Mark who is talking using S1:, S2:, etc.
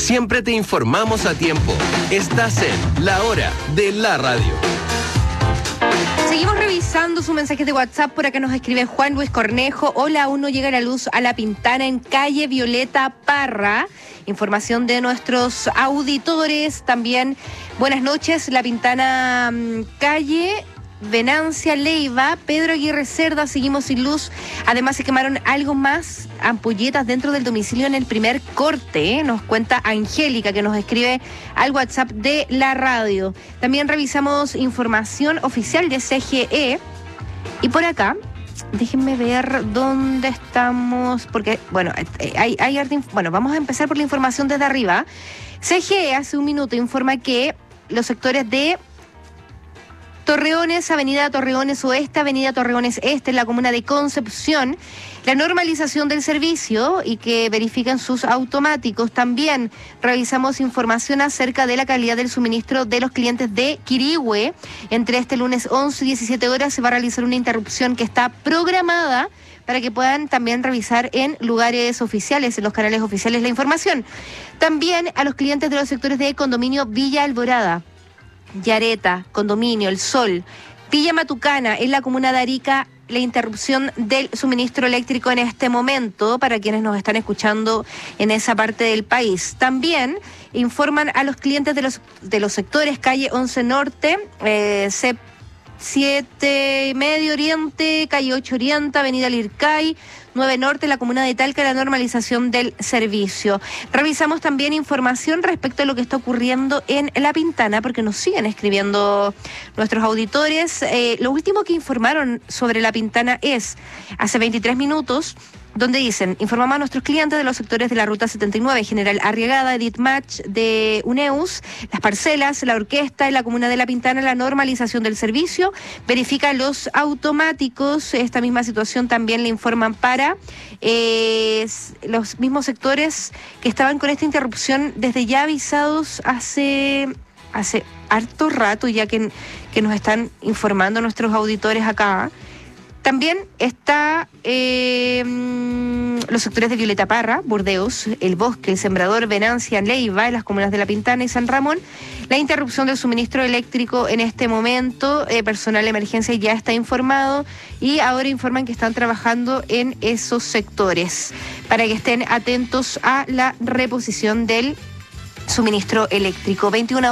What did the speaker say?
S1: Siempre te informamos a tiempo. Estás en La Hora de la Radio.
S2: Seguimos revisando sus mensajes de WhatsApp. Por acá nos escribe Juan Luis Cornejo. Hola, aún no llega la luz a La Pintana en calle Violeta Parra. Información de nuestros auditores. También, buenas noches, La Pintana, calle Venancia Leiva, Pedro Aguirre Cerda, seguimos sin luz. Además se quemaron algo más, ampolletas dentro del domicilio en el primer corte, nos cuenta Angélica, que nos escribe al WhatsApp de la radio. También revisamos información oficial de CGE. Y por acá, déjenme ver dónde estamos, porque, bueno, bueno, vamos a empezar por la información desde arriba. CGE hace un minuto informa que los sectores de Torreones, Avenida Torreones Oeste, Avenida Torreones Este, en la comuna de Concepción, la normalización del servicio y que verifican sus automáticos. También revisamos información acerca de la calidad del suministro de los clientes de Quirihue. Entre este lunes 11 y 17 horas se va a realizar una interrupción que está programada para que puedan también revisar en lugares oficiales, en los canales oficiales, la información. También a los clientes de los sectores de condominio Villa Alborada, Yareta, Condominio, El Sol, Villa Matucana, en la comuna de Arica, la interrupción del suministro eléctrico en este momento para quienes nos están escuchando en esa parte del país. También informan a los clientes de los sectores calle 11 Norte, CEP 7 Medio Oriente, calle 8 Oriente, avenida Lircay, 9 Norte, la comuna de Talca, la normalización del servicio. Revisamos también información respecto a lo que está ocurriendo en La Pintana, porque nos siguen escribiendo nuestros auditores. Lo último que informaron sobre La Pintana es, hace 23 minutos, donde dicen, informamos a nuestros clientes de los sectores de la Ruta 79, General Arriagada, Edith Match de UNEUS, Las Parcelas, la Orquesta, en la comuna de La Pintana, la normalización del servicio, verifica los automáticos. Esta misma situación también le informan para los mismos sectores que estaban con esta interrupción desde ya avisados hace harto rato, ya que nos están informando nuestros auditores acá. También está los sectores de Violeta Parra, Burdeos, El Bosque, El Sembrador, Venancia, Leiva, en las comunas de La Pintana y San Ramón. La interrupción del suministro eléctrico en este momento, personal de emergencia ya está informado y ahora informan que están trabajando en esos sectores para que estén atentos a la reposición del suministro eléctrico. 21